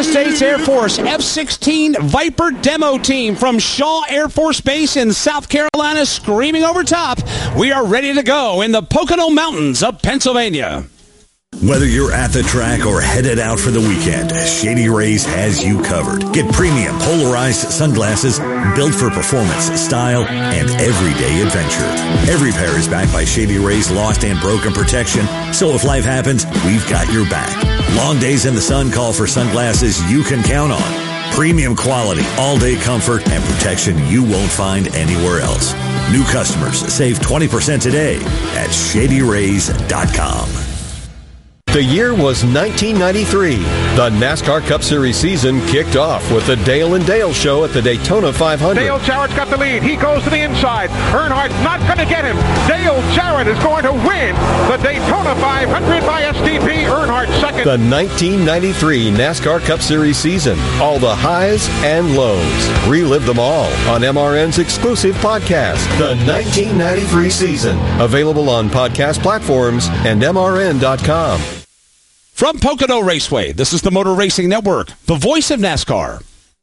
United States Air Force F-16 Viper demo team from Shaw Air Force Base in South Carolina screaming over top. We are ready to go in the Pocono Mountains of Pennsylvania. Whether you're at the track or headed out for the weekend, Shady Rays has you covered. Get premium polarized sunglasses built for performance, style, and everyday adventure. Every pair is backed by Shady Rays lost and broken protection, so if life happens, we've got your back. Long days in the sun call for sunglasses you can count on. Premium quality, all-day comfort, and protection you won't find anywhere else. New customers save 20% today at ShadyRays.com. The year was 1993. The NASCAR Cup Series season kicked off with the Dale and Dale Show at the Daytona 500. Dale Jarrett's got the lead. He goes to the inside. Earnhardt's not going to get him. Dale Jarrett is going to win the Daytona 500 by STP. Earnhardt second. The 1993 NASCAR Cup Series season. All the highs and lows. Relive them all on MRN's exclusive podcast, The 1993 Season. Available on podcast platforms and MRN.com. From Pocono Raceway, this is the Motor Racing Network, the voice of NASCAR.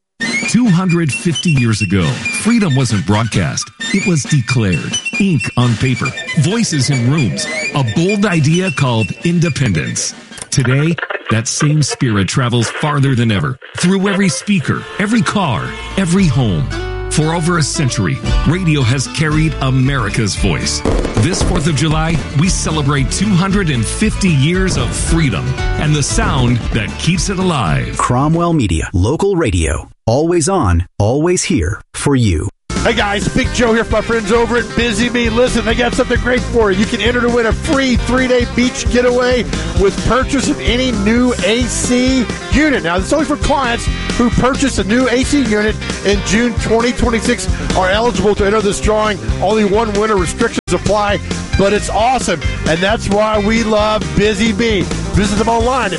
250 years ago, freedom wasn't broadcast. It was declared. Ink on paper, voices in rooms, a bold idea called independence. Today, that same spirit travels farther than ever, through every speaker, every car, every home. For over a century, radio has carried America's voice. This 4th of July, we celebrate 250 years of freedom and the sound that keeps it alive. Cromwell Media, local radio. Always on, always here for you. Hey guys, Big Joe here for my friends over at Busy Bee. Listen, they got something great for you. You can enter to win a free 3-day beach getaway with purchase of any new AC unit. Now, this is only for clients who purchase a new AC unit in June 2026 are eligible to enter this drawing. Only one winner, restrictions apply, but it's awesome. And that's why we love Busy Bee. Visit them online at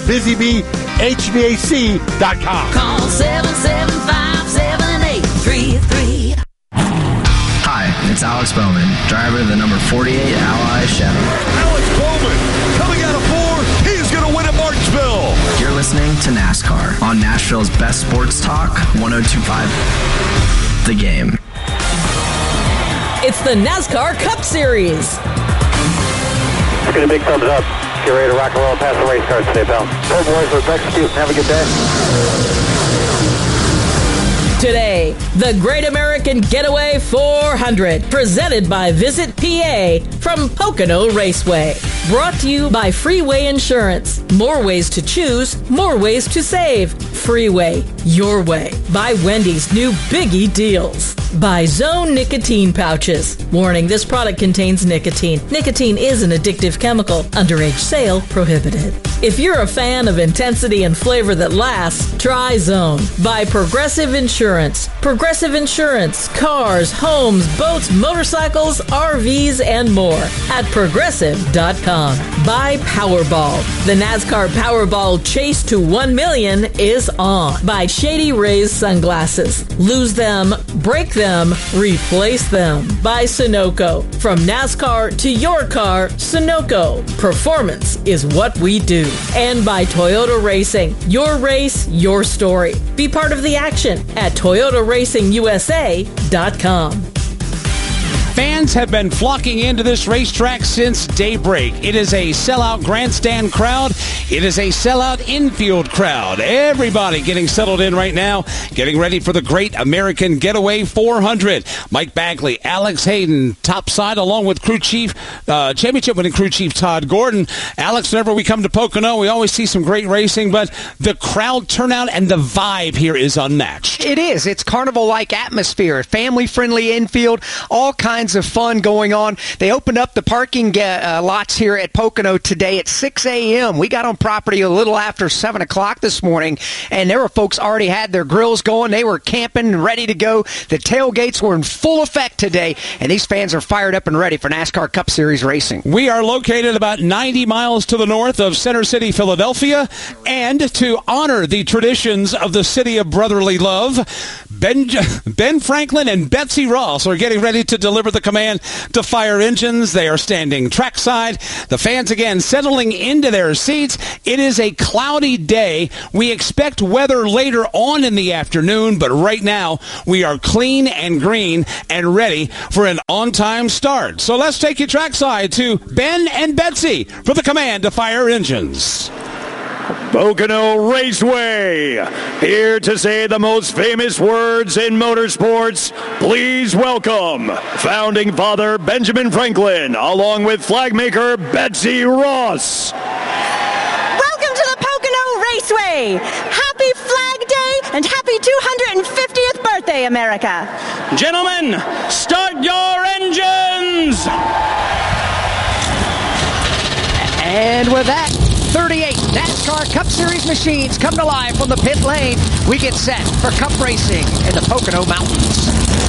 busybehvac.com. Call 775-7833. Hi, it's Alex Bowman, driver of the number 48 Ally Chevy. Alex Bowman, coming out of 4, he's going to win at Martinsville. You're listening to NASCAR on Nashville's best sports talk, 102.5 The Game. It's the NASCAR Cup Series. Let's get a big thumbs up. Get ready to rock and roll past the race cars today, pal. Go boys, let's execute. Have a good day. Today, the Great American Getaway 400, presented by Visit PA from Pocono Raceway. Brought to you by Freeway Insurance. More ways to choose, more ways to save. Freeway, your way. By Wendy's new Biggie Deals. By Zone Nicotine Pouches. Warning, this product contains nicotine. Nicotine is an addictive chemical. Underage sale prohibited. If you're a fan of intensity and flavor that lasts, try Zone. By Progressive Insurance. Progressive Insurance. Cars, homes, boats, motorcycles, RVs, and more. At Progressive.com. By Powerball. The NASCAR Powerball Chase to 1 million is on. By Shady Rays Sunglasses. Lose them, break them, replace them. By Sunoco. From NASCAR to your car, Sunoco. Performance is what we do. And by Toyota Racing. Your race, your story. Be part of the action at ToyotaRacingUSA.com. Fans have been flocking into this racetrack since daybreak. It is a sellout grandstand crowd. It is a sellout infield crowd. Everybody getting settled in right now, getting ready for the Great American Getaway 400. Mike Bagley, Alex Hayden, topside, along with crew chief, championship-winning crew chief Todd Gordon. Alex, whenever we come to Pocono, we always see some great racing, but the crowd turnout and the vibe here is unmatched. It is. It's carnival-like atmosphere, family-friendly infield, all kinds of fun going on. They opened up the parking lots here at Pocono today at 6 a.m. We got on property a little after 7 o'clock this morning, and there were folks already had their grills going. They were camping and ready to go. The tailgates were in full effect today, and these fans are fired up and ready for NASCAR Cup Series racing. We are located about 90 miles to the north of Center City, Philadelphia, and to honor the traditions of the city of brotherly love, Ben Franklin and Betsy Ross are getting ready to deliver the command to fire engines. They are standing trackside. The fans again settling into their seats. It is a cloudy day. We expect weather later on in the afternoon, but right now we are clean and green and ready for an on-time start. So let's take you trackside to Ben and Betsy for the command to fire engines. Pocono Raceway, here to say the most famous words in motorsports. Please welcome founding father Benjamin Franklin, along with flag maker Betsy Ross. Welcome to the Pocono Raceway. Happy Flag Day and happy 250th birthday, America. Gentlemen, start your engines! And with that, 38 NASCAR Cup Series machines come to life from the pit lane. We get set for Cup racing in the Pocono Mountains.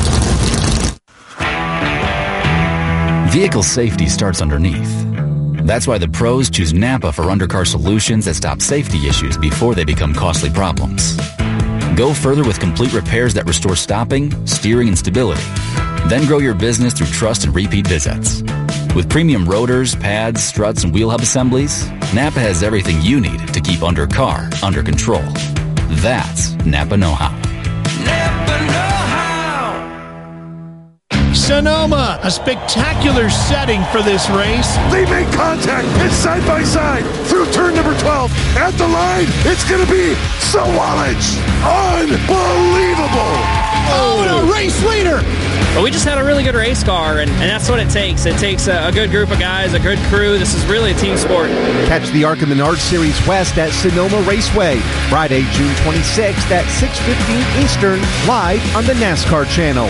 Vehicle safety starts underneath. That's why the pros choose Napa for undercar solutions that stop safety issues before they become costly problems. Go further with complete repairs that restore stopping, steering, and stability. Then grow your business through trust and repeat visits. With premium rotors, pads, struts, and wheel hub assemblies, Napa has everything you need to keep undercar under control. That's Napa know-how. Napa know-how. Sonoma, a spectacular setting for this race. They make contact. It's side by side through turn number 12. At the line, it's going to be Sawalich. Unbelievable. Oh, and a race leader. But we just had a really good race car, and that's what it takes. It takes a good group of guys, a good crew. This is really a team sport. Catch the ARCA Menard Series West at Sonoma Raceway, Friday, June 26th at 6:15 Eastern, live on the NASCAR channel.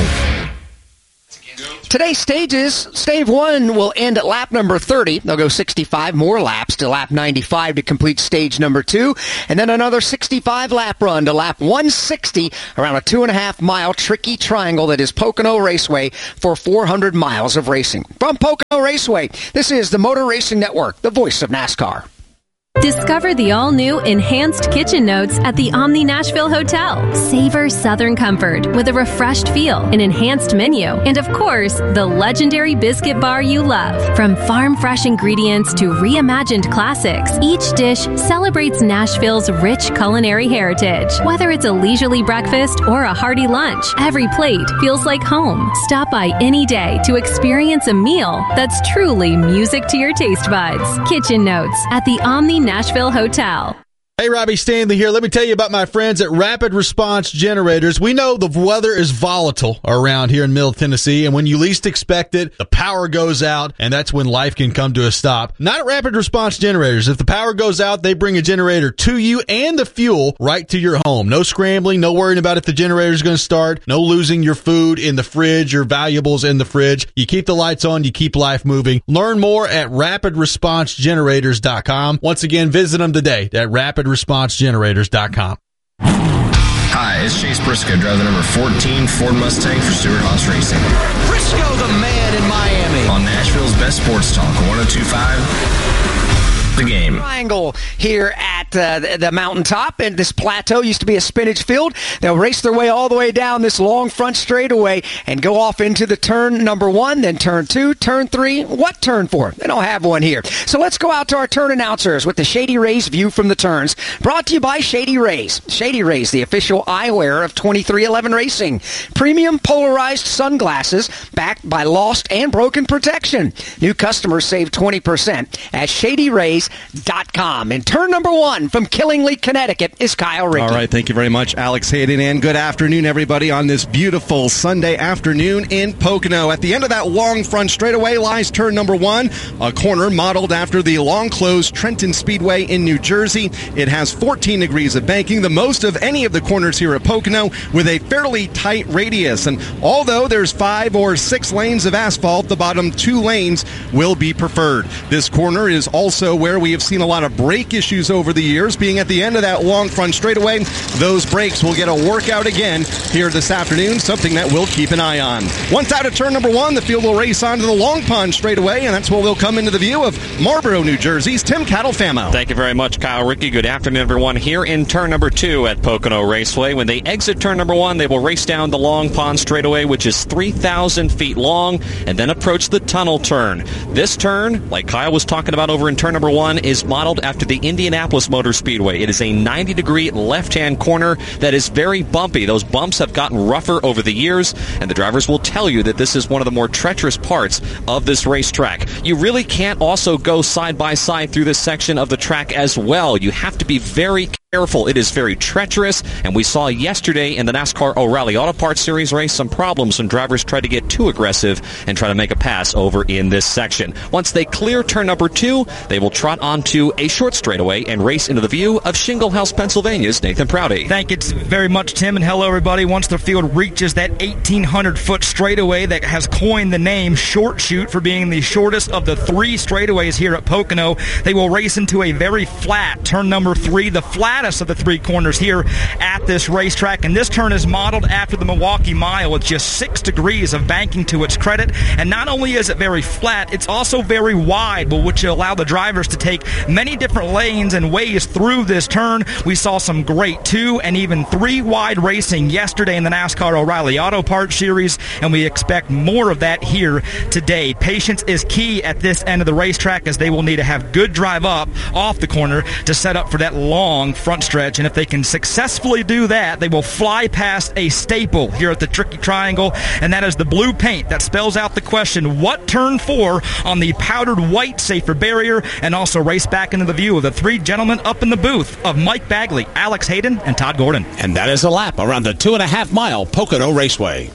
Today's stages, stage 1 will end at lap number 30. They'll go 65 more laps to lap 95 to complete stage number 2, and then another 65 lap run to lap 160 around a 2.5-mile tricky triangle that is Pocono Raceway for 400 miles of racing. From Pocono Raceway, this is the Motor Racing Network, the voice of NASCAR. Discover the all-new Enhanced Kitchen Notes at the Omni Nashville Hotel. Savor Southern comfort with a refreshed feel, an enhanced menu, and of course, the legendary biscuit bar you love. From farm-fresh ingredients to reimagined classics, each dish celebrates Nashville's rich culinary heritage. Whether it's a leisurely breakfast or a hearty lunch, every plate feels like home. Stop by any day to experience a meal that's truly music to your taste buds. Kitchen Notes at the Omni Nashville Hotel. Hey, Robbie Stanley here. Let me tell you about my friends at Rapid Response Generators. We know the weather is volatile around here in Middle Tennessee, and when you least expect it, the power goes out, and that's when life can come to a stop. Not at Rapid Response Generators. If the power goes out, they bring a generator to you and the fuel right to your home. No scrambling, no worrying about if the generator is going to start, no losing your food in the fridge, your valuables in the fridge. You keep the lights on, you keep life moving. Learn more at rapidresponsegenerators.com. Once again, visit them today at rapidresponsegenerators.com. Hi, it's Chase Briscoe, driver number 14 Ford Mustang for Stewart Haas Racing. Briscoe, the man in Miami. On Nashville's best sports talk, 102.5 The Game. Triangle here at the mountaintop, and this plateau used to be a spinach field. They'll race their way all the way down this long front straightaway and go off into the turn number 1, then turn 2, turn 3. What turn 4? They don't have one here. So let's go out to our turn announcers with the Shady Rays view from the turns. Brought to you by Shady Rays. Shady Rays, the official eyewear of 2311 Racing. Premium polarized sunglasses backed by lost and broken protection. New customers save 20% at ShadyRays.com. And turn number 1 from Killingly, Connecticut is Kyle Rickey. All right, thank you very much, Alex Hayden, and good afternoon, everybody, on this beautiful Sunday afternoon in Pocono. At the end of that long front straightaway lies turn number 1, a corner modeled after the long-closed Trenton Speedway in New Jersey. It has 14 degrees of banking, the most of any of the corners here at Pocono, with a fairly tight radius. And although there's 5 or 6 lanes of asphalt, the bottom 2 lanes will be preferred. This corner is also where where we have seen a lot of brake issues over the years. Being at the end of that long front straightaway, those brakes will get a workout again here this afternoon, something that we'll keep an eye on. Once out of turn number 1, the field will race on to the Long Pond straightaway, and that's where we'll come into the view of Marlboro, New Jersey's Tim Catalfamo. Thank you very much, Kyle Rickey. Good afternoon, everyone. Here in turn number 2 at Pocono Raceway. When they exit turn number 1, they will race down the Long Pond straightaway, which is 3,000 feet long, and then approach the tunnel turn. This turn, like Kyle was talking about over in turn number 1, is modeled after the Indianapolis Motor Speedway. It is a 90-degree left-hand corner that is very bumpy. Those bumps have gotten rougher over the years, and the drivers will tell you that this is one of the more treacherous parts of this racetrack. You really can't also go side by side through this section of the track as well. You have to be very careful. It is very treacherous, and we saw yesterday in the NASCAR O'Reilly Auto Parts Series race some problems when drivers tried to get too aggressive and try to make a pass over in this section. Once they clear turn number 2, they will trot onto a short straightaway and race into the view of Shingle House, Pennsylvania's Nathan Prouty. Thank you very much, Tim, and hello, everybody. Once the field reaches that 1,800-foot straightaway that has coined the name Short Chute for being the shortest of the 3 straightaways here at Pocono, they will race into a very flat turn number 3, the flattest of the 3 corners here at this racetrack. And this turn is modeled after the Milwaukee Mile with just 6 degrees of banking to its credit. And not only is it very flat, it's also very wide, which will allow the drivers to take many different lanes and ways through this turn. We saw some great 2 and even 3 wide racing yesterday in the NASCAR O'Reilly Auto Parts Series, and we expect more of that here today. Patience is key at this end of the racetrack, as they will need to have good drive up off the corner to set up for that long front stretch, and if they can successfully do that, they will fly past a staple here at the Tricky Triangle, and that is the blue paint that spells out the question, what turn 4 on the powdered white safer barrier, and also race back into the view of the 3 gentlemen up in the booth of Mike Bagley, Alex Hayden, and Todd Gordon. And that is a lap around the 2.5-mile Pocono Raceway.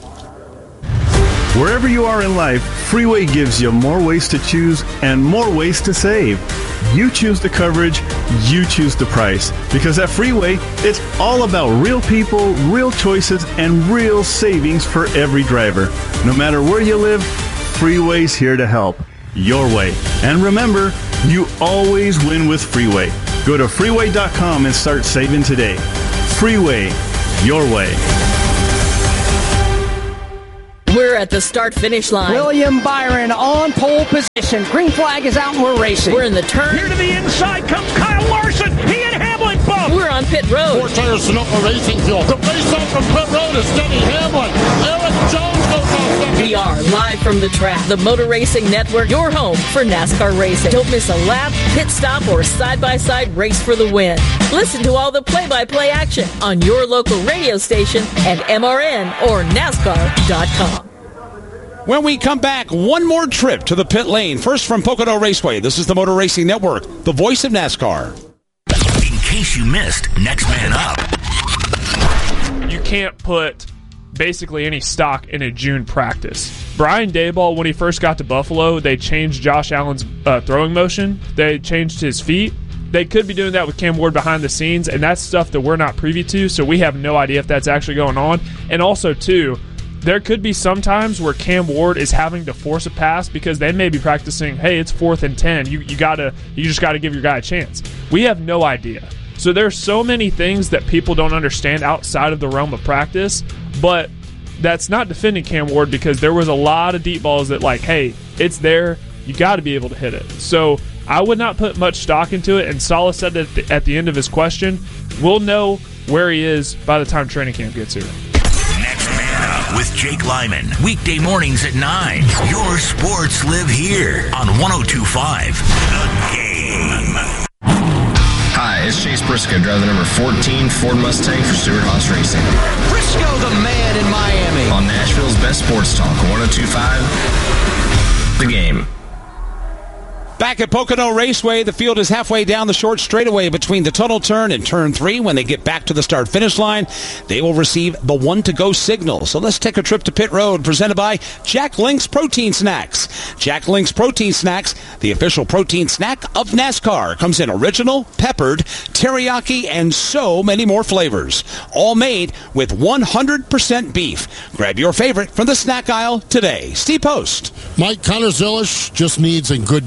Wherever you are in life, Freeway gives you more ways to choose and more ways to save. You choose the coverage, you choose the price. Because at Freeway, it's all about real people, real choices, and real savings for every driver. No matter where you live, Freeway's here to help. Your way. And remember, you always win with Freeway. Go to freeway.com and start saving today. Freeway, your way. We're at the start-finish line. William Byron on pole position. Green flag is out and we're racing. We're in the turn. Here to the inside comes Kyle Larson. He and Hamlin bump. We're on pit road. 4 tires Sonoma Racing Fuel. The face off from pit road is Denny Hamlin. Eric Jones goes off second. We are live from the track. The Motor Racing Network, your home for NASCAR racing. Don't miss a lap, pit stop, or side-by-side race for the win. Listen to all the play-by-play action on your local radio station and MRN or NASCAR.com. When we come back, one more trip to the pit lane. First from Pocono Raceway. This is the Motor Racing Network, the voice of NASCAR. In case you missed Next Man Up. You can't put basically any stock in a June practice. Brian Daboll, when he first got to Buffalo, they changed Josh Allen's throwing motion. They changed his feet. They could be doing that with Cam Ward behind the scenes, and that's stuff that we're not privy to, so we have no idea if that's actually going on. And also, too, there could be some times where Cam Ward is having to force a pass because they may be practicing, hey, it's 4th and 10. You just gotta give your guy a chance. We have no idea. So there's so many things that people don't understand outside of the realm of practice, but that's not defending Cam Ward because there was a lot of deep balls that, like, hey, it's there. You got to be able to hit it. So I would not put much stock into it, and Salah said that at the end of his question, we'll know where he is by the time training camp gets here. With Jake Lyman, weekday mornings at 9. Your sports live here on 102.5 The Game. Hi, it's Chase Briscoe, driving the number 14 Ford Mustang for Stewart Haas Racing. Briscoe, the man in Miami. On Nashville's best sports talk, 102.5 The Game. Back at Pocono Raceway, the field is halfway down the short straightaway between the tunnel turn and turn 3. When they get back to the start-finish line, they will receive the 1-to-go signal. So let's take a trip to pit road, presented by Jack Link's Protein Snacks. Jack Link's Protein Snacks, the official protein snack of NASCAR, comes in original, peppered, teriyaki, and so many more flavors. All made with 100% beef. Grab your favorite from the snack aisle today. Steve Post. Mike Connor Zilish just needs a good day.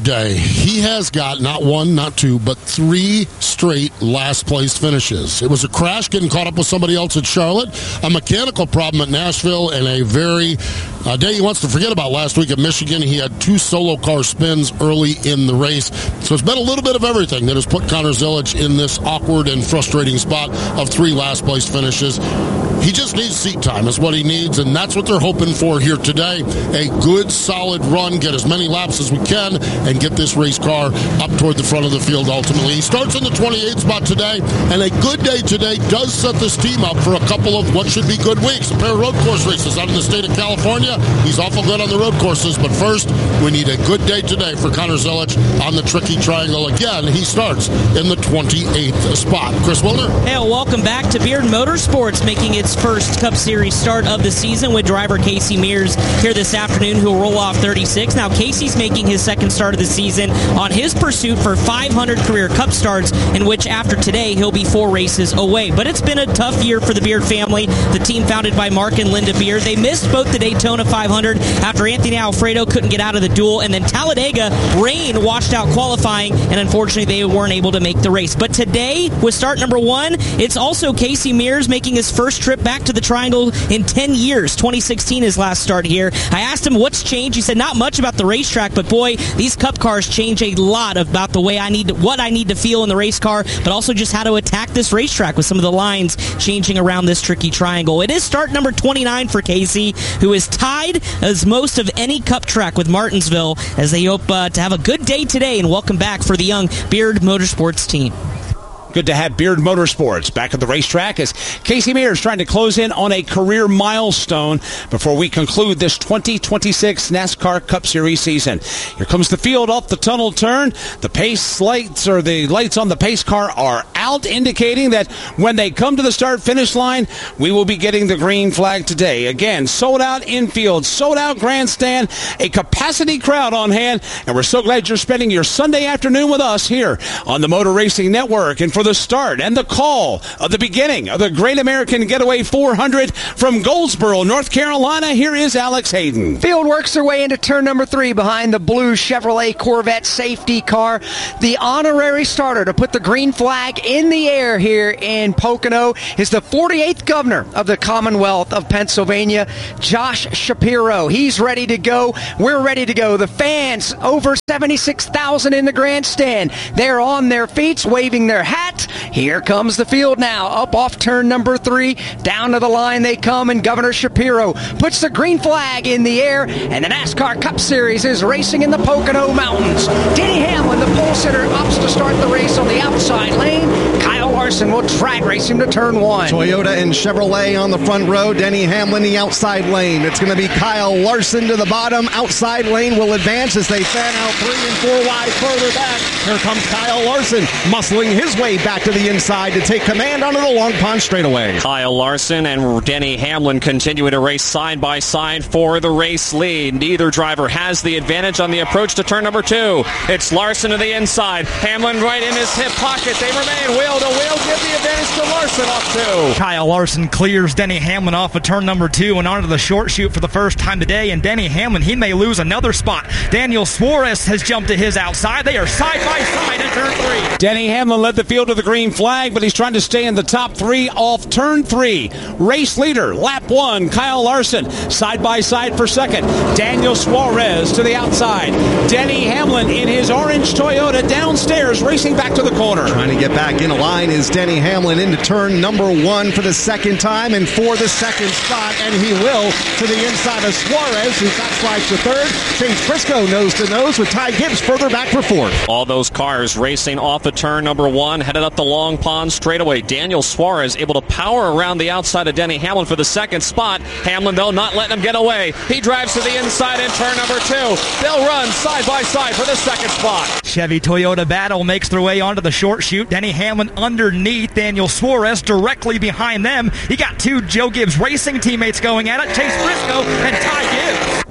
he has got not one, not two, but 3 straight last-place finishes. It was a crash getting caught up with somebody else at Charlotte, a mechanical problem at Nashville, and a very day he wants to forget about last week at Michigan. He had 2 solo car spins early in the race. So it's been a little bit of everything that has put Connor Zilic in this awkward and frustrating spot of 3 last-place finishes. He just needs seat time is what he needs, and that's what they're hoping for here today. A good, solid run, get as many laps as we can, and get this race car up toward the front of the field ultimately. He starts in the 28th spot today, and a good day today does set this team up for a couple of what should be good weeks. A pair of road course races out in the state of California. He's awful good on the road courses, but first, we need a good day today for Connor Zilic on the tricky triangle. Again, he starts in the 28th spot. Chris Wilner. Hey, welcome back to Beard Motorsports, making its first Cup Series start of the season with driver Casey Mears here this afternoon, who will roll off 36. Now, Casey's making his second start of the season on his pursuit for 500 career Cup starts, in which after today he'll be 4 races away. But it's been a tough year for the Beard family, the team founded by Mark and Linda Beard. They missed both the Daytona 500 after Anthony Alfredo couldn't get out of the duel, and then Talladega, rain washed out qualifying, and unfortunately they weren't able to make the race. But today, with start number 1, it's also Casey Mears making his first trip back to the Triangle in 10 years. 2016 his last start here. I asked him what's changed. He said not much about the racetrack, but boy, these Cup cars change a lot about the way what I need to feel in the race car, but also just how to attack this racetrack with some of the lines changing around this tricky triangle. It is start number 29 for Casey, who is tied as most of any Cup track with Martinsville, as they hope to have a good day today. And welcome back for the young Beard Motorsports team. Good to have Beard Motorsports back at the racetrack as Casey Mears trying to close in on a career milestone before we conclude this 2026 NASCAR Cup Series season. Here comes the field off the tunnel turn. The pace lights, or the lights on the pace car, are out, indicating that when they come to the start-finish line, we will be getting the green flag today. Again, sold out infield, sold out grandstand, a capacity crowd on hand, and we're so glad you're spending your Sunday afternoon with us here on the Motor Racing Network. And for the start and the call of the beginning of the Great American Getaway 400 from Goldsboro, North Carolina, here is Alex Hayden. Field works their way into turn number 3 behind the blue Chevrolet Corvette safety car. The honorary starter to put the green flag in the air here in Pocono is the 48th governor of the Commonwealth of Pennsylvania, Josh Shapiro. He's ready to go. We're ready to go. The fans, over 76,000 in the grandstand. They're on their feet, waving their hats. Here comes the field now, up off turn number 3, down to the line they come, and Governor Shapiro puts the green flag in the air, and the NASCAR Cup Series is racing in the Pocono Mountains. Denny Hamlin, the pole sitter, opts to start the race on the outside lane. Kyle Larson will drag race him to turn 1. Toyota and Chevrolet on the front row, Denny Hamlin the outside lane. It's going to be Kyle Larson to the bottom. Outside lane will advance as they fan out 3 and 4 wide further back. Here comes Kyle Larson, muscling his way back to the inside to take command onto the Long Pond straightaway. Kyle Larson and Denny Hamlin continuing to race side by side for the race lead. Neither driver has the advantage on the approach to turn number 2. It's Larson to the inside. Hamlin right in his hip pocket. They remain wheel to wheel. Give the advantage to Larson off 2. Kyle Larson clears Denny Hamlin off of turn number 2 and onto the short chute for the first time today. And Denny Hamlin, he may lose another spot. Daniel Suarez has jumped to his outside. They are side by side at turn 3. Denny Hamlin led the field to the green flag, but he's trying to stay in the top 3 off turn 3. Race leader, lap 1, Kyle Larson, side by side for second. Daniel Suarez to the outside. Denny Hamlin in his orange Toyota downstairs, racing back to the corner. Trying to get back in line is Denny Hamlin into turn number 1 for the second time and for the second spot, and he will to the inside of Suarez, who backslides to third. Chase Briscoe nose to nose with Ty Gibbs further back for fourth. All those cars racing off of turn number 1, headed up the Long Pond straightaway. Daniel Suarez able to power around the outside of Denny Hamlin for the second spot. Hamlin, though, not letting him get away. He drives to the inside in turn number 2. They'll run side by side for the second spot. Chevy Toyota battle makes their way onto the short chute. Denny Hamlin underneath, Daniel Suarez directly behind them. You got 2 Joe Gibbs Racing teammates going at it, Chase Briscoe and Ty Gibbs.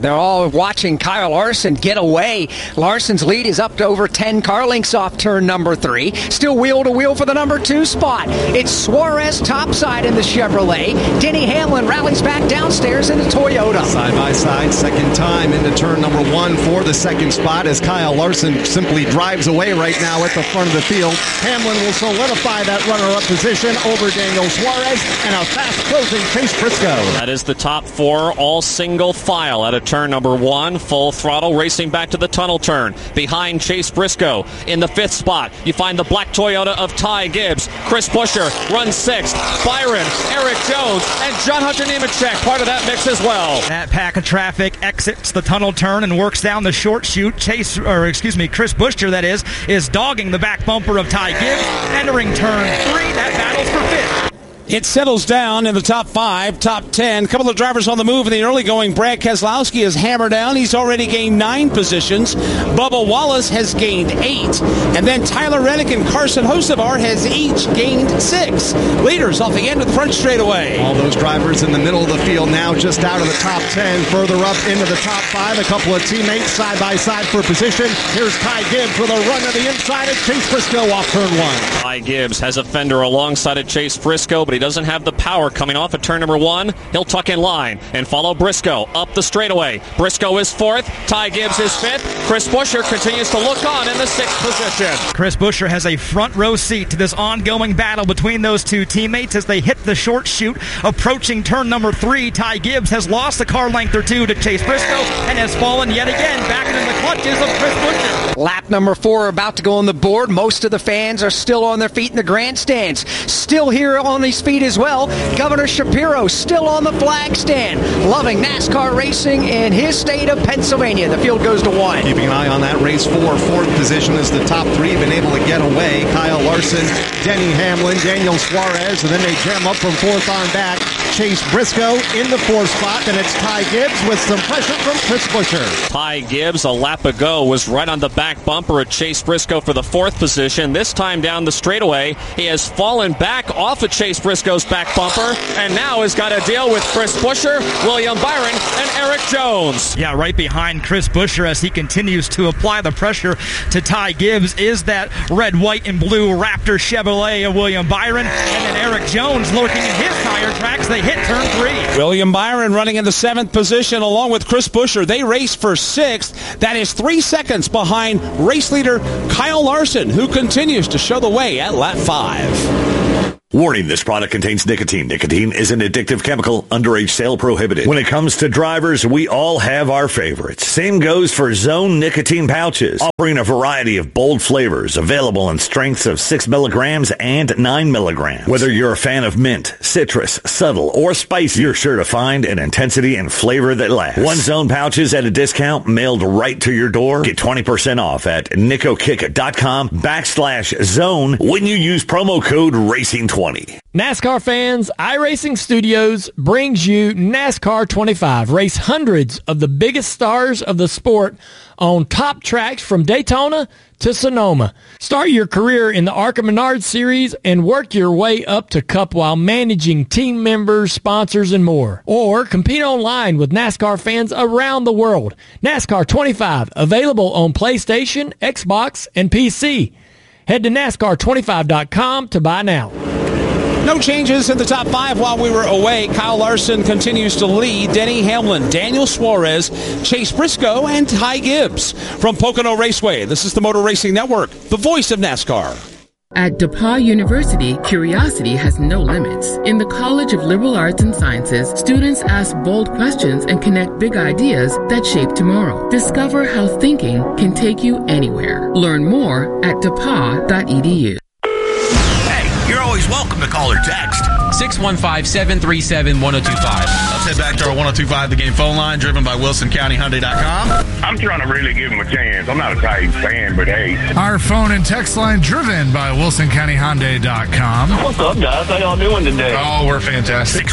They're all watching Kyle Larson get away. Larson's lead is up to over 10 car lengths off turn number 3. Still wheel to wheel for the number 2 spot. It's Suarez topside in the Chevrolet. Denny Hamlin rallies back downstairs in the Toyota. Side by side, second time into turn number 1 for the second spot as Kyle Larson simply drives away right now at the front of the field. Hamlin will solidify that runner-up position over Daniel Suarez and a fast-closing Chase Briscoe. That is the top 4, all single file out of turn number 1, full throttle, racing back to the tunnel turn. Behind Chase Briscoe in the 5th spot, you find the black Toyota of Ty Gibbs. Chris Buescher runs 6th. Byron, Eric Jones, and John Hunter Nemechek, part of that mix as well. That pack of traffic exits the tunnel turn and works down the short chute. Chris Buescher, that is dogging the back bumper of Ty Gibbs. Entering turn 3, that battles for 5th. It settles down in the top 5, top 10. A couple of drivers on the move in the early going. Brad Keselowski is hammered down. He's already gained 9 positions. Bubba Wallace has gained 8. And then Tyler Reddick and Carson Hocevar has each gained 6. Leaders off the end of the front straightaway. All those drivers in the middle of the field now just out of the top 10. Further up into the top 5. A couple of teammates side by side for position. Here's Ty Gibbs with a run to the inside of Chase Briscoe off turn 1. Ty Gibbs has a fender alongside of Chase Briscoe, but he doesn't have the power coming off at turn number 1. He'll tuck in line and follow Briscoe up the straightaway. Briscoe is 4th. Ty Gibbs is 5th. Chris Buescher continues to look on in the 6th position. Chris Buescher has a front row seat to this ongoing battle between those two teammates as they hit the short chute. Approaching turn number 3, Ty Gibbs has lost a car length or 2 to Chase Briscoe and has fallen yet again back into the clutches of Chris Buescher. Lap number 4 about to go on the board. Most of the fans are still on their feet in the grandstands. Still here on his feet as well. Governor Shapiro still on the flag stand. Loving NASCAR racing in his state of Pennsylvania. The field goes to 1. Keeping an eye on that race 4. 4th position as the top 3 been able to get away. Kyle Larson, Denny Hamlin, Daniel Suarez, and then they jam up from 4th on back. Chase Briscoe in the 4th spot. Then it's Ty Gibbs with some pressure from Chris Buescher. Ty Gibbs, a lap ago, was right on the back bumper of Chase Briscoe for the 4th position. This time down the straightaway, he has fallen back off of Chase Briscoe's back bumper and now has got to deal with Chris Buescher, William Byron, and Eric Jones. Yeah, right behind Chris Buescher as he continues to apply the pressure to Ty Gibbs is that red, white, and blue Raptor Chevrolet of William Byron, and then Eric Jones lurking in his tire tracks. They hit turn 3. William Byron running in the 7th position along with Chris Buescher. They race for 6th. That is 3 seconds behind race leader Kyle Larson, who continues to show the way at lap 5. Warning, this product contains nicotine. Nicotine is an addictive chemical. Underage sale prohibited. When it comes to drivers, we all have our favorites. Same goes for Zone nicotine pouches, offering a variety of bold flavors, available in strengths of 6 milligrams and 9 milligrams. Whether you're a fan of mint, citrus, subtle, or spicy, you're sure to find an intensity and flavor that lasts. One Zone pouches at a discount mailed right to your door. Get 20% off at nicokick.com/zone when you use promo code RACING20. NASCAR fans, iRacing Studios brings you NASCAR 25. Race hundreds of the biggest stars of the sport on top tracks from Daytona to Sonoma. Start your career in the ARCA Menard Series and work your way up to Cup while managing team members, sponsors, and more. Or compete online with NASCAR fans around the world. NASCAR 25, available on PlayStation, Xbox, and PC. Head to NASCAR25.com to buy now. No changes in the top 5 while we were away. Kyle Larson continues to lead. Denny Hamlin, Daniel Suarez, Chase Briscoe, and Ty Gibbs. From Pocono Raceway, this is the Motor Racing Network, the voice of NASCAR. At DePauw University, curiosity has no limits. In the College of Liberal Arts and Sciences, students ask bold questions and connect big ideas that shape tomorrow. Discover how thinking can take you anywhere. Learn more at depaw.edu. You're always welcome to call or text. 615-737-1025. Let's head back to our 1025 The Game phone line, driven by WilsonCountyHyundai.com. I'm trying to really give him a chance. I'm not a Titans fan, but hey. Our phone and text line driven by WilsonCountyHyundai.com. What's up, guys? How y'all doing today? Oh, we're fantastic.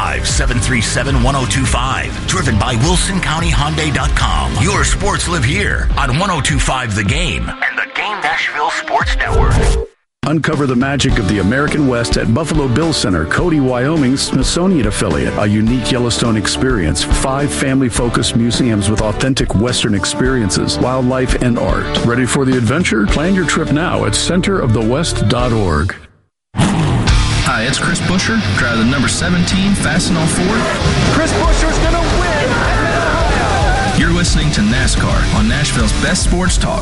615-737-1025. Driven by WilsonCountyHyundai.com. Your sports live here on 1025 The Game and the Game Nashville Sports Network. Uncover the magic of the American West at Buffalo Bill Center, Cody, Wyoming's Smithsonian affiliate. A unique Yellowstone experience. 5 family-focused museums with authentic Western experiences, wildlife, and art. Ready for the adventure? Plan your trip now at centerofthewest.org. Hi, it's Chris Buescher, driver the number 17 Fastenal Ford. Chris Buescher's going to win. You're listening to NASCAR on Nashville's best sports talk,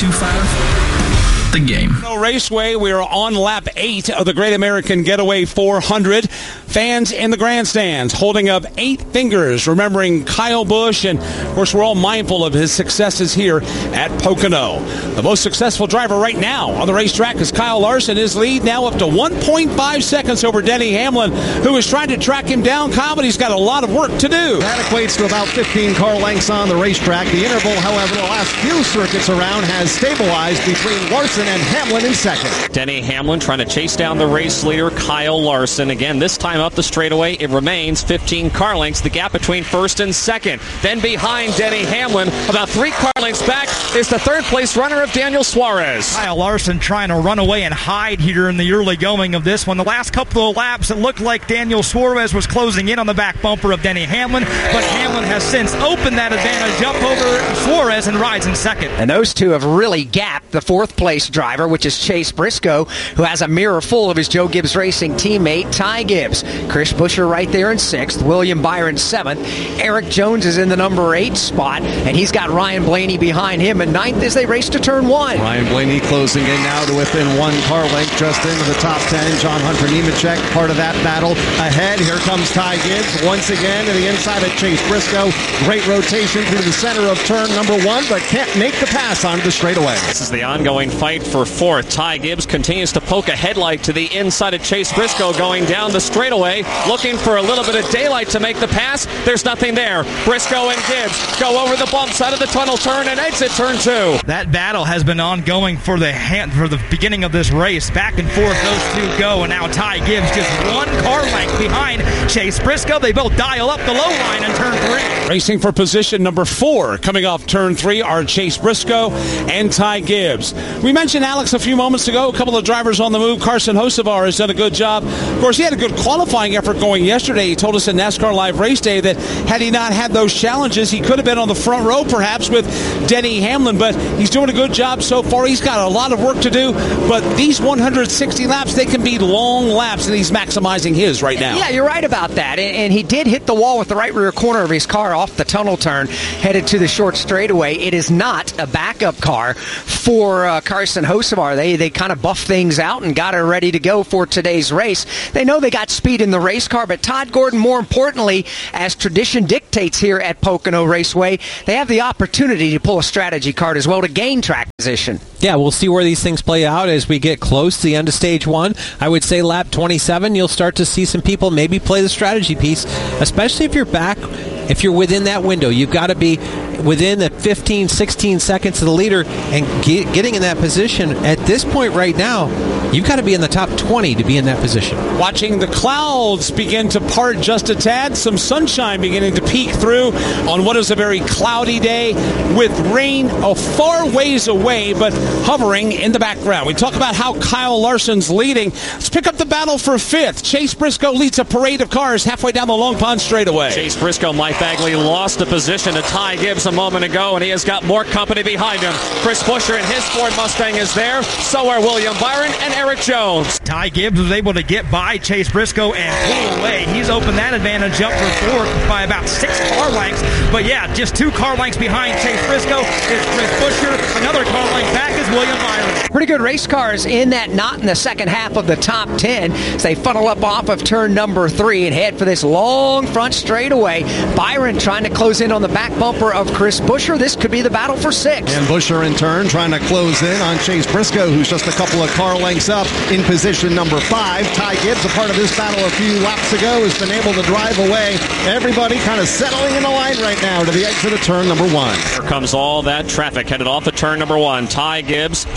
102.5 The Game. Raceway, we are on lap 8 of the Great American Getaway 400. Fans in the grandstands holding up 8 fingers, remembering Kyle Busch, and of course we're all mindful of his successes here at Pocono. The most successful driver right now on the racetrack is Kyle Larson. His lead now up to 1.5 seconds over Denny Hamlin, who is trying to track him down, Kyle, but he's got a lot of work to do. That equates to about 15 car lengths on the racetrack. The interval, however, the last few circuits around has stabilized between Larson and Hamlin in second. Denny Hamlin trying to chase down the race leader, Kyle Larson. Again, this time up the straightaway, it remains 15 car lengths, the gap between first and second. Then behind Denny Hamlin, about 3 car lengths back, is the third place runner of Daniel Suarez. Kyle Larson trying to run away and hide here in the early going of this one. The last couple of laps, it looked like Daniel Suarez was closing in on the back bumper of Denny Hamlin, but Hamlin has since opened that advantage up over Suarez and rides in second. And those two have really gapped the 4th place driver, which is Chase Briscoe, who has a mirror full of his Joe Gibbs Racing teammate, Ty Gibbs. Chris Buescher right there in 6th, William Byron 7th. Eric Jones is in the number 8 spot, and he's got Ryan Blaney behind him in 9th as they race to turn 1. Ryan Blaney closing in now to within 1 car length, just into the top 10. John Hunter Nemechek, part of that battle. Ahead, here comes Ty Gibbs once again to the inside of Chase Briscoe. Great rotation through the center of turn number 1, but can't make the pass onto the straightaway. This is the ongoing fight for 4th. Ty Gibbs continues to poke a headlight to the inside of Chase Briscoe going down the straightaway, looking for a little bit of daylight to make the pass. There's nothing there. Briscoe and Gibbs go over the bump side of the tunnel turn and exit turn 2. That battle has been ongoing for the beginning of this race. Back and forth those two go, and now Ty Gibbs just 1 car length behind Chase Briscoe. They both dial up the low line in turn 3. Racing for position number 4 coming off turn 3 are Chase Briscoe and Ty Gibbs. We mentioned Alex a few moments ago, a couple of drivers on the move. Carson Hocevar has done a good job. Of course, he had a good qualifying effort going yesterday. He told us in NASCAR Live Race Day that had he not had those challenges, he could have been on the front row perhaps with Denny Hamlin, but he's doing a good job so far. He's got a lot of work to do, but these 160 laps, they can be long laps, and he's maximizing his right now. Yeah, you're right about that, and he did hit the wall with the right rear corner of his car off the tunnel turn, headed to the short straightaway. It is not a backup car for Carson Hocevar. They kind of buffed things out and got her ready to go for today's race. They know they got speed in the race car, but Todd Gordon, more importantly, as tradition dictates here at Pocono Raceway, they have the opportunity to pull a strategy card as well to gain track position. Yeah, we'll see where these things play out as we get close to the end of stage 1. I would say lap 27, you'll start to see some people maybe play the strategy piece, especially if you're back. If you're within that window, you've got to be within the 15, 16 seconds of the leader and getting in that position. At this point right now, you've got to be in the top 20 to be in that position. Watching the clouds begin to part just a tad, some sunshine beginning to peek through on what is a very cloudy day with rain a far ways away, but hovering in the background. We talk about how Kyle Larson's leading. Let's pick up the battle for 5th. Chase Briscoe leads a parade of cars halfway down the Long Pond straightaway. Chase Briscoe, Mike Bagley lost a position to Ty Gibbs a moment ago, and he has got more company behind him. Chris Buescher in his Ford Mustang is there. So are William Byron and Eric Jones. Ty Gibbs was able to get by Chase Briscoe and pull away. He's opened that advantage up for 4th by about 6 car lengths. But yeah, just 2 car lengths behind Chase Briscoe is Chris Buescher. Another car length back is William Byron. Pretty good race cars in that knot in the second half of the top 10 as they funnel up off of turn number 3 and head for this long front straightaway. Byron trying to close in on the back bumper of Chris Buescher. This could be the battle for 6. And Buescher in turn trying to close in on Chase Briscoe, who's just a couple of car lengths up in position number 5. Ty Gibbs, a part of this battle a few laps ago, has been able to drive away. Everybody kind of settling in the line right now to the exit of turn number 1. Here comes all that traffic headed off of turn number 1. Ty Gibbs securely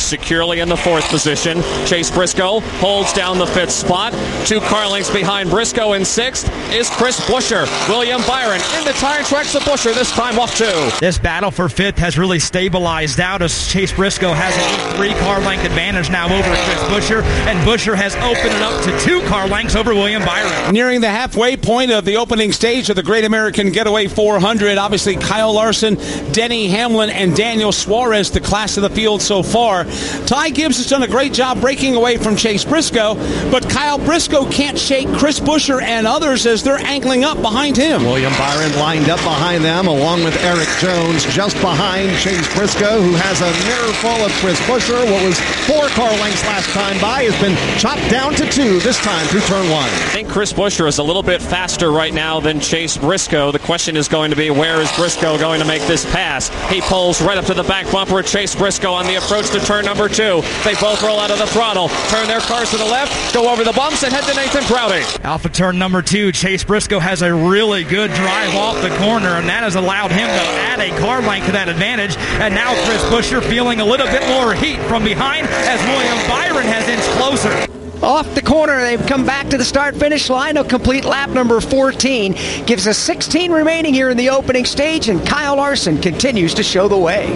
early in the 4th position. Chase Briscoe holds down the 5th spot. 2 car lengths behind Briscoe in 6th is Chris Buescher. William Byron in the tire tracks of Buescher, this time off 2. This battle for 5th has really stabilized out as Chase Briscoe has an 3 car length advantage now over Chris Buescher, and Buescher has opened it up to 2 car lengths over William Byron. Nearing the halfway point of the opening stage of the Great American Getaway 400, obviously Kyle Larson, Denny Hamlin, and Daniel Suarez, the class of the field so far. Ty Gibbs has done a great job breaking away from Chase Briscoe, but Kyle Briscoe can't shake Chris Buescher and others as they're angling up behind him. William Byron lined up behind them, along with Eric Jones, just behind Chase Briscoe, who has a mirror full of Chris Buescher. What was 4 car lengths last time by has been chopped down to 2 this time through turn 1. I think Chris Buescher is a little bit faster right now than Chase Briscoe. The question is going to be, where is Briscoe going to make this pass? He pulls right up to the back bumper of Chase Briscoe on the approach to turn number 2. They both roll out of the throttle, turn their cars to the left, go over the bumps, and head to Nathan Prouty. Alpha turn number 2, Chase Briscoe has a really good drive off the corner, and that has allowed him to add a car length to that advantage. And now Chris Buescher feeling a little bit more heat from behind as William Byron has inched closer. Off the corner, they've come back to the start-finish line. A complete lap number 14 gives us 16 remaining here in the opening stage, and Kyle Larson continues to show the way.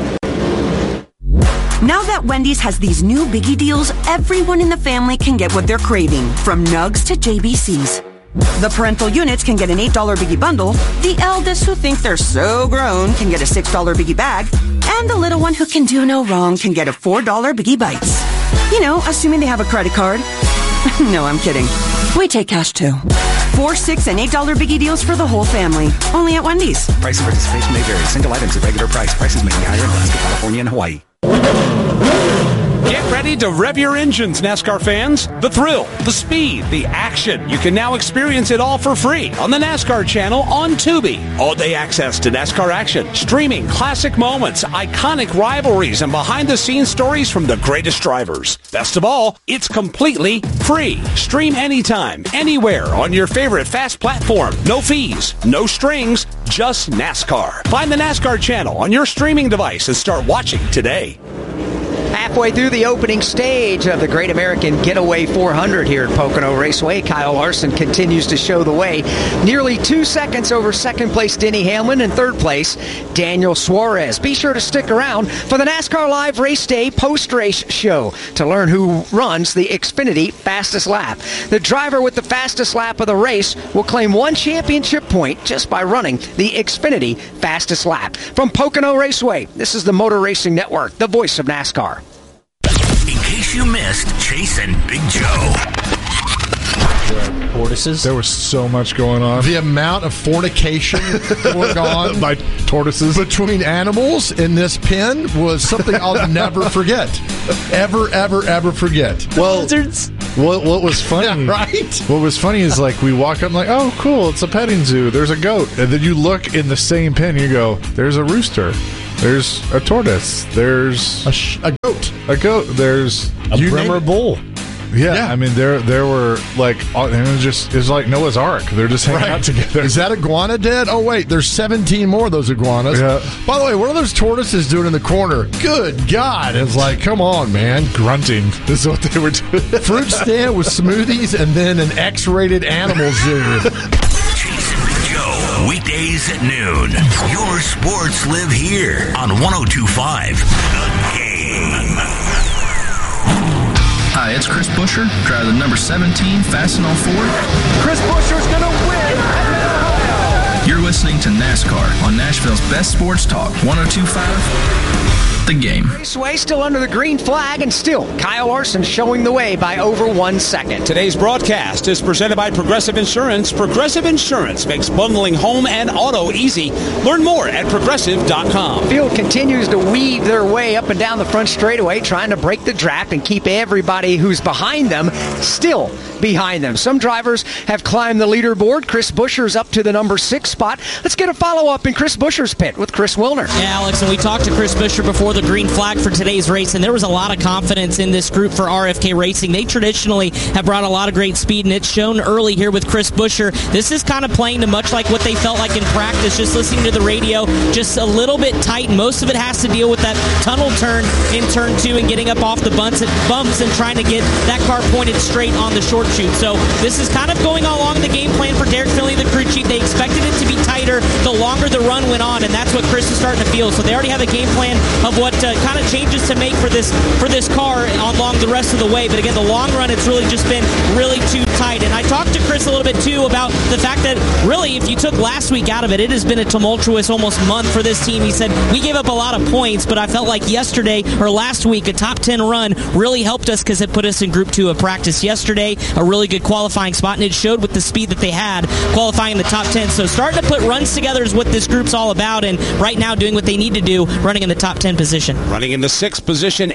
Now that Wendy's has these new biggie deals, everyone in the family can get what they're craving, from nugs to JBCs. The parental units can get an $8 biggie bundle, the eldest who think they're so grown can get a $6 biggie bag, and the little one who can do no wrong can get a $4 biggie bites. You know, assuming they have a credit card. No, I'm kidding. We take cash too. 4, 6, and $8 biggie deals for the whole family. Only at Wendy's. Price and participation may vary. Single items at regular price. Prices may be higher in Alaska, California, and Hawaii. Get ready to rev your engines, NASCAR fans. The thrill, the speed, the action. You can now experience it all for free on the NASCAR channel on Tubi. All-day access to NASCAR action, streaming classic moments, iconic rivalries, and behind-the-scenes stories from the greatest drivers. Best of all, it's completely free. Stream anytime, anywhere on your favorite fast platform. No fees, no strings, just NASCAR. Find the NASCAR channel on your streaming device and start watching today. Halfway through the opening stage of the Great American Getaway 400 here at Pocono Raceway, Kyle Larson continues to show the way. Nearly 2 seconds over second place Denny Hamlin and third place Daniel Suarez. Be sure to stick around for the NASCAR Live Race Day post-race show to learn who runs the Xfinity fastest lap. The driver with the fastest lap of the race will claim 1 championship point just by running the Xfinity fastest lap. From Pocono Raceway, this is the Motor Racing Network, the voice of NASCAR. In case you missed Chase and Big Joe. Tortoises. There was so much going on. The amount of fornication going on by tortoises between animals in this pen was something I'll never forget. Ever forget. Well, what was funny? Yeah, right. What was funny is like we walk up and like, oh, cool, it's a petting zoo. There's a goat, and then you look in the same pen. And you go, there's a rooster. There's a tortoise. There's a goat. A goat. There's a Bremer bull. Yeah, I mean, there were like, and it was like Noah's Ark. They're just hanging out together. Is that iguana dead? Oh wait, there's 17 more of those iguanas. Yeah. By the way, what are those tortoises doing in the corner? Good God! It's like, come on, man, grunting. This is what they were doing. Fruit stand with smoothies, and then an X-rated animal zoo. Weekdays at noon. Your sports live here on 102.5 The Game. Hi, it's Chris Buescher, driver the number 17 Fastenal Ford. Chris Buescher's going to win at Mid-Ohio. You're listening to NASCAR on Nashville's best sports talk, 102.5 The Game. Raceway still under the green flag, and still Kyle Larson showing the way by over 1 second. Today's broadcast is presented by Progressive Insurance. Progressive Insurance makes bundling home and auto easy. Learn more at progressive.com. Field continues to weave their way up and down the front straightaway, trying to break the draft and keep everybody who's behind them still behind them. Some drivers have climbed the leaderboard. Chris Buescher's up to the number 6 spot. Let's get a follow-up in Chris Buescher's pit with Chris Wilner. Yeah, Alex, and we talked to Chris Buescher before the the green flag for today's race, and there was a lot of confidence in this group for RFK Racing. They traditionally have brought a lot of great speed, and it's shown early here with Chris Buescher. This is kind of playing to much like what they felt like in practice, just listening to the radio, just a little bit tight, and most of it has to deal with that tunnel turn in turn 2 and getting up off the bumps and trying to get that car pointed straight on the short chute. So this is kind of going along the game plan for Derek Finley, the crew chief. They expected it to be tighter the longer the run went on, and that's what Chris is starting to feel. So they already have a game plan of what kind of changes to make for this car along the rest of the way. But again, the long run, it's really just been really too tight. And I talked to Chris a little bit too about the fact that really, if you took last week out of it, it has been a tumultuous almost month for this team. He said, we gave up a lot of points, but I felt like yesterday or last week, a top 10 run really helped us because it put us in Group 2 of practice yesterday, a really good qualifying spot, and it showed with the speed that they had qualifying in the top 10. So starting to put runs together is what this group's all about, and right now doing what they need to do, running in the top 10 position. Running in the 6th position,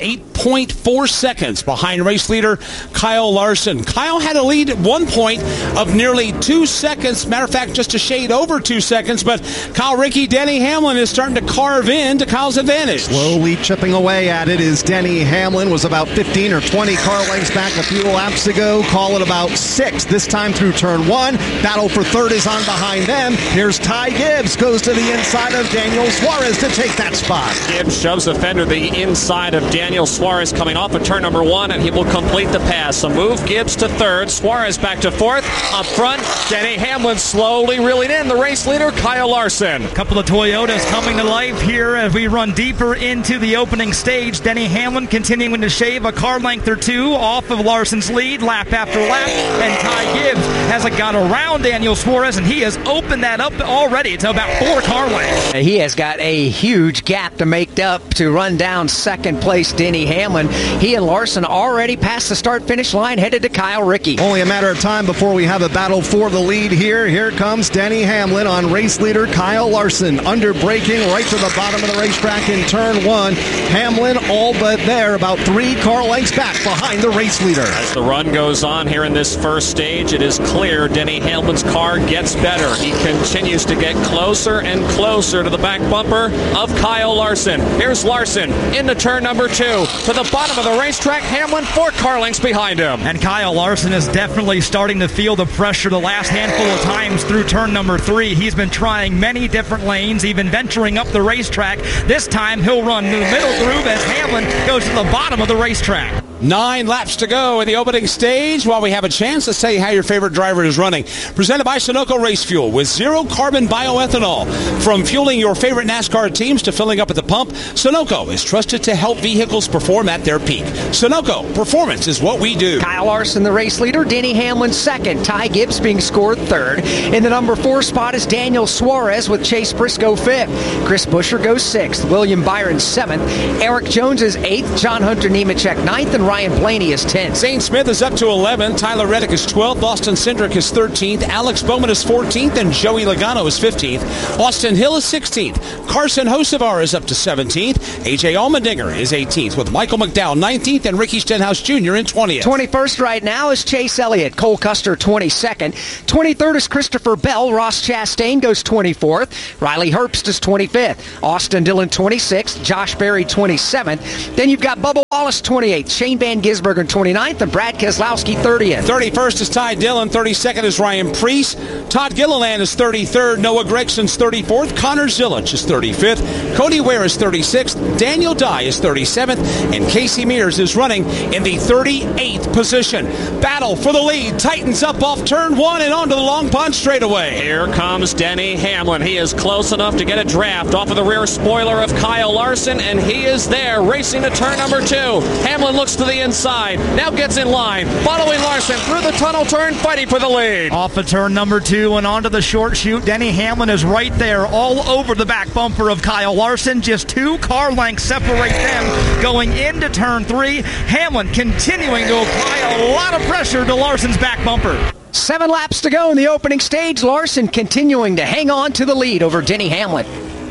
8.4 seconds behind race leader Kyle Larson. Kyle had a lead at one point of nearly 2 seconds. Matter of fact, just a shade over 2 seconds, but Kyle Ricky, Denny Hamlin is starting to carve into Kyle's advantage. Slowly chipping away at it is Denny Hamlin. Was about 15 or 20 car lengths back a few laps ago. Call it about 6 this time through turn 1. Battle for third is on behind them. Here's Ty Gibbs, goes to the inside of Daniel Suarez to take that spot. Gibbs shoves the fender the inside of Daniel Suarez coming off of turn number 1, and he will complete the pass. So move Gibbs to 3rd, Suarez back to 4th. Up front, Denny Hamlin slowly reeling in the race leader, Kyle Larson. A couple of Toyotas coming to life here as we run deeper into the opening stage. Denny Hamlin continuing to shave a car length or 2 off of Larson's lead lap after lap, and Ty Gibbs has got around Daniel Suarez, and he has opened that up already to about 4 car lengths. He has got a huge gap to make up to run down second place Denny Hamlin. He and Larson already past the start-finish line, headed to Kyle Ricky. Only a matter of time before we have a battle for the lead here. Here comes Denny Hamlin on race leader Kyle Larson, under braking right to the bottom of the racetrack in turn 1. Hamlin all but there, about 3 car lengths back behind the race leader. As the run goes on here in this first stage, it is clear Denny Hamlin's car gets better. He continues to get closer and closer to the back bumper of Kyle Larson. Here's Larson into turn number 2. To the bottom of the racetrack, Hamlin 4 car lengths behind him. And Kyle Larson is definitely starting to feel the pressure the last handful of times through turn number 3. He's been trying many different lanes, even venturing up the racetrack. This time he'll run the middle groove as Hamlin goes to the bottom of the racetrack. 9 laps to go in the opening stage while we have a chance to say how your favorite driver is running. Presented by Sunoco Race Fuel with zero carbon bioethanol. From fueling your favorite NASCAR teams to filling up at the pump, Sunoco is trusted to help vehicles perform at their peak. Sunoco, performance is what we do. Kyle Larson, the race leader. Denny Hamlin second. Ty Gibbs being scored 3rd. In the number 4 spot is Daniel Suarez with Chase Briscoe 5th. Chris Buescher goes 6th. William Byron 7th. Eric Jones is 8th. John Hunter Nemechek 9th. And Ryan Blaney is 10th. Zane Smith is up to 11th. Tyler Reddick is 12th. Austin Cindric is 13th. Alex Bowman is 14th. And Joey Logano is 15th. Austin Hill is 16th. Carson Hocevar is up to 17th. AJ Allmendinger is 18th, with Michael McDowell 19th and Ricky Stenhouse Jr. in 20th. 21st right now is Chase Elliott. Cole Custer 22nd. 23rd is Christopher Bell. Ross Chastain goes 24th. Riley Herbst is 25th. Austin Dillon 26th. Josh Berry 27th. Then you've got Bubba Wallace 28th. Shane Van Gisbergen 29th. And Brad Keselowski 30th. 31st is Ty Dillon. 32nd is Ryan Preece. Todd Gilliland is 33rd. Noah Gregson's 34th. Connor Zillich is 35th. Cody Ware is 36th. Daniel Dye is 37th. And Casey Mears is running in the 38th position. Battle for the lead tightens up off turn 1 and onto the Long Pond straightaway. Here comes Denny Hamlin. He is close enough to get a draft off of the rear spoiler of Kyle Larson, and he is there racing to turn number 2. Hamlin looks to the inside, now gets in line, following Larson through the tunnel turn, fighting for the lead. Off of turn number 2 and onto the short chute, Denny Hamlin is right there all over the back bumper of Kyle Larson. Just 2 car lengths separate them going into turn 3. Hamlin continuing to apply a lot of pressure to Larson's back bumper. 7 laps to go in the opening stage. Larson continuing to hang on to the lead over Denny Hamlin.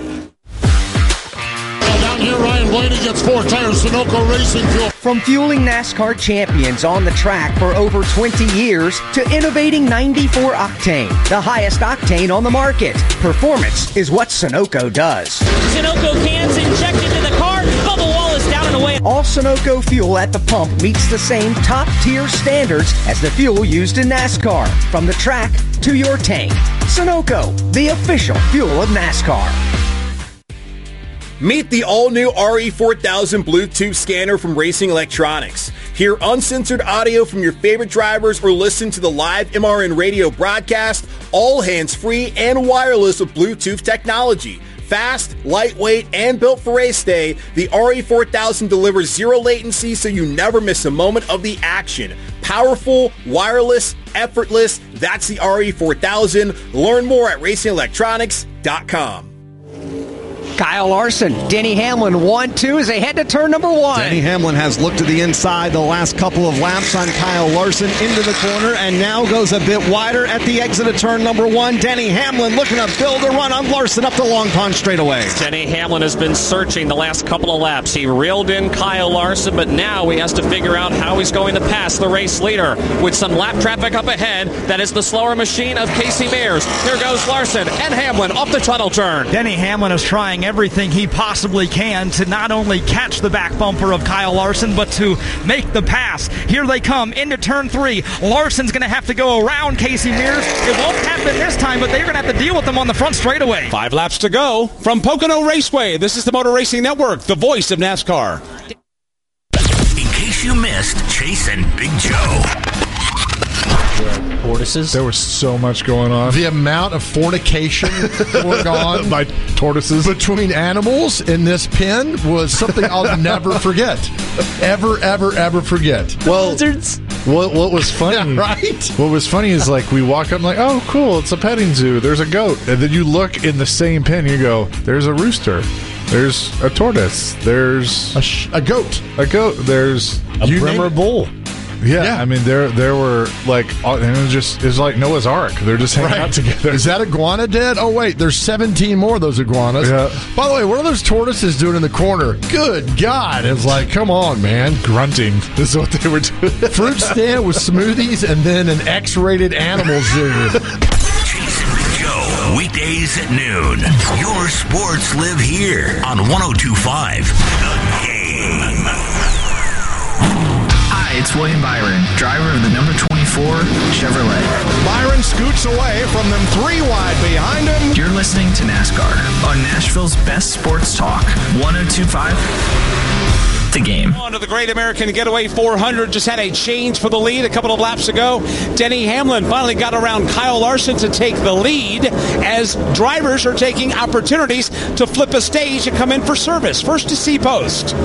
Down here, Ryan Blaney gets 4 tires. Sunoco Racing Fuel. From fueling NASCAR champions on the track for over 20 years to innovating 94 Octane, the highest octane on the market. Performance is what Sunoco does. Sunoco cans injected to the car. Bubba out of the way. All Sunoco fuel at the pump meets the same top-tier standards as the fuel used in NASCAR. From the track to your tank. Sunoco, the official fuel of NASCAR. Meet the all-new RE4000 Bluetooth scanner from Racing Electronics. Hear uncensored audio from your favorite drivers or listen to the live MRN radio broadcast, all hands-free and wireless with Bluetooth technology. Fast, lightweight, and built for race day, the RE4000 delivers zero latency so you never miss a moment of the action. Powerful, wireless, effortless, that's the RE4000. Learn more at racingelectronics.com. Kyle Larson, Denny Hamlin, 1-2 as they head to turn number 1. Denny Hamlin has looked to the inside the last couple of laps on Kyle Larson into the corner and now goes a bit wider at the exit of turn number 1. Denny Hamlin looking to build a run on Larson up the Long Pond straightaway. Denny Hamlin has been searching the last couple of laps. He reeled in Kyle Larson, but now he has to figure out how he's going to pass the race leader. With some lap traffic up ahead, that is the slower machine of Casey Mears. Here goes Larson and Hamlin off the tunnel turn. Denny Hamlin is trying everything he possibly can to not only catch the back bumper of Kyle Larson, but to make the pass. Here they come into turn 3. Larson's going to have to go around Casey Mears. It won't happen this time, but they're going to have to deal with them on the front straightaway. 5 laps to go from Pocono Raceway. This is the Motor Racing Network, the voice of NASCAR. In case you missed Chase and Big Joe. Tortoises. There was so much going on. The amount of fornication going on by tortoises between animals in this pen was something I'll never forget. Ever forget. Well, what was funny? Yeah, right? What was funny is like we walk up and like, oh, cool, it's a petting zoo. There's a goat, and then you look in the same pen. You go, there's a rooster. There's a tortoise. There's a goat. A goat. There's a brimmer bull. Yeah, I mean, there were like, and it's like Noah's Ark. They're just hanging out together. Is that iguana dead? Oh wait, there's 17 more of those iguanas. Yeah. By the way, what are those tortoises doing in the corner? Good God! It's like, come on, man, grunting. This is what they were doing. Fruit stand with smoothies and then an X-rated animal zoo. Weekdays at noon. Your sports live here on 102.5 The Game. Hi, it's William Byron, driver of the number 24 Chevrolet. Byron scoots away from them 3 wide behind him. You're listening to NASCAR on Nashville's best sports talk, 102.5 The Game. On to the Great American Getaway 400. Just had a change for the lead a couple of laps ago. Denny Hamlin finally got around Kyle Larson to take the lead as drivers are taking opportunities to flip a stage and come in for service. First to C-Post.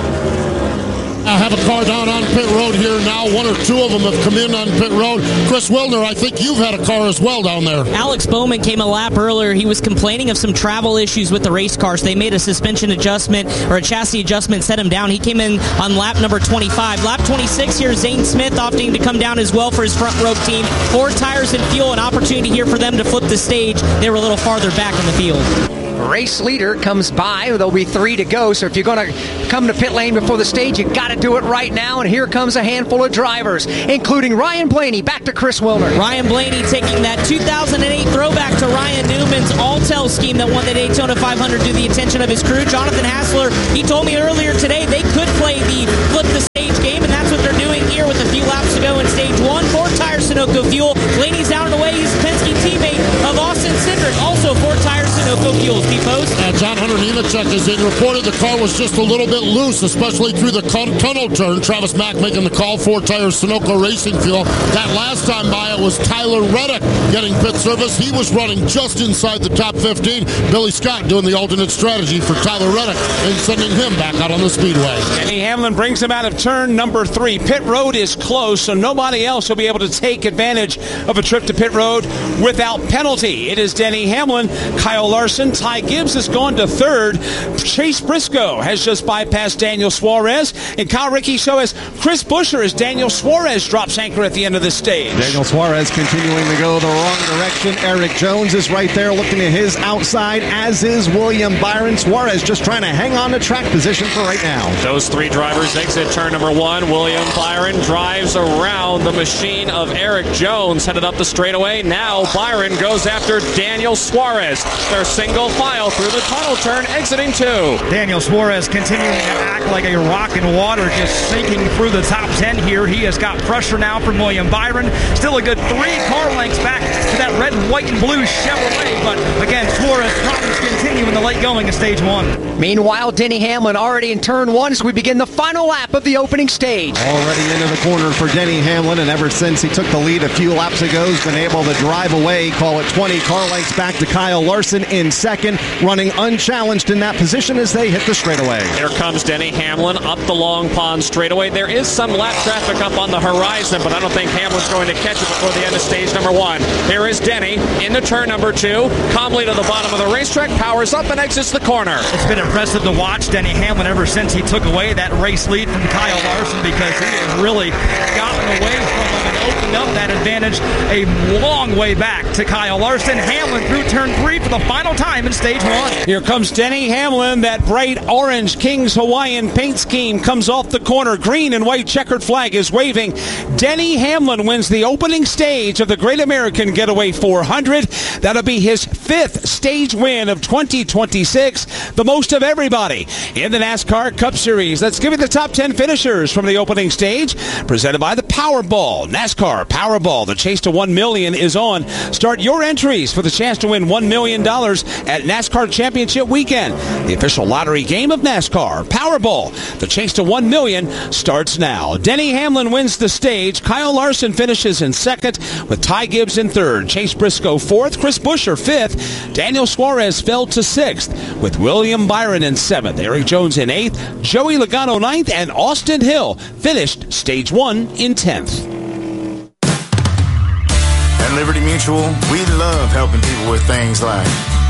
I have a car down on pit road here now. 1 or 2 of them have come in on pit road. Chris Wilner, I think you've had a car as well down there. Alex Bowman came a lap earlier. He was complaining of some travel issues with the race cars. They made a suspension adjustment or a chassis adjustment, set him down. He came in on lap number 25. Lap 26 here, Zane Smith opting to come down as well for his front row team. 4 tires and fuel, an opportunity here for them to flip the stage. They were a little farther back in the field. Race leader comes by. There'll be 3 to go. So if you're going to come to pit lane before the stage, you got to do it right now. And here comes a handful of drivers, including Ryan Blaney. Back to Chris Wilner. Ryan Blaney taking that 2008 throwback to Ryan Newman's all-tell scheme that won the Daytona 500 to the attention of his crew. Jonathan Hassler, he told me earlier today they could play the flip the stage game, and that's what they're doing here with a few laps to go in stage 1. 4 tires Sunoco fuel. Blaney's out of the way. He's a Penske teammate of Austin Cindric. Also 4 tires Sunoco fuel. Post. John Hunter Nemechek, as they reported, the car was just a little bit loose, especially through the tunnel turn. Travis Mack making the call, 4 tires Sunoco Racing fuel. That last time by, it was Tyler Reddick getting pit service. He was running just inside the top 15. Billy Scott doing the alternate strategy for Tyler Reddick and sending him back out on the speedway. Denny Hamlin brings him out of turn number 3. Pit road is closed, so nobody else will be able to take advantage of a trip to pit road without penalty. It is Denny Hamlin, Kyle Larson, Ty Gibbs has gone to 3rd. Chase Briscoe has just bypassed Daniel Suarez. And Kyle Rickey shows Chris Buescher as Daniel Suarez drops anchor at the end of the stage. Daniel Suarez continuing to go the wrong direction. Eric Jones is right there looking at his outside, as is William Byron. Suarez just trying to hang on to track position for right now. Those 3 drivers exit turn number 1. William Byron drives around the machine of Eric Jones, headed up the straightaway. Now Byron goes after Daniel Suarez. They're single file through the tunnel turn, exiting 2. Daniel Suarez continuing to act like a rock in water, just sinking through the top 10 here. He has got pressure now from William Byron. Still a good 3 car lengths back to that red, white, and blue Chevrolet. But again, Suarez problems continue in the late going of stage 1. Meanwhile, Denny Hamlin already in turn 1 as we begin the final lap of the opening stage. Already into the corner for Denny Hamlin, and ever since he took the lead a few laps ago, has been able to drive away, call it 20 car lengths back to Kyle Larson in second, running unchallenged in that position as they hit the straightaway. Here comes Denny Hamlin up the Long Pond straightaway. There is some lap traffic up on the horizon, but I don't think Hamlin's going to catch it before the end of stage number 1. Here is Denny into turn number 2, calmly to the bottom of the racetrack, powers up and exits the corner. It's been impressive to watch Denny Hamlin ever since he took away that race lead from Kyle Larson, because he has really gotten away from him and opened up that advantage a long way back to Kyle Larson. Hamlin through turn 3 for the final time in stage 1. Here comes Denny Hamlin. That bright orange King's Hawaiian paint scheme comes off the corner. Green and white checkered flag is waving. Denny Hamlin wins the opening stage of the Great American Getaway 400. That'll be his 5th stage win of 2026, the most of everybody in the NASCAR Cup Series. Let's give you the top 10 finishers from the opening stage, presented by the Powerball. NASCAR Powerball. The chase to $1 million is on. Start your entries for the chance to win $1 million at NASCAR Championship Weekend, the official lottery game of NASCAR. Powerball. The chase to $1 million starts now. Denny Hamlin wins the stage. Kyle Larson finishes in second, with Ty Gibbs in third. Chase Briscoe fourth. Chris Buescher fifth. Daniel Suarez fell to sixth, with William Byron in seventh. Eric Jones in eighth. Joey Logano ninth. And Austin Hill finished stage 1 in 10th. At Liberty Mutual, we love helping people with things like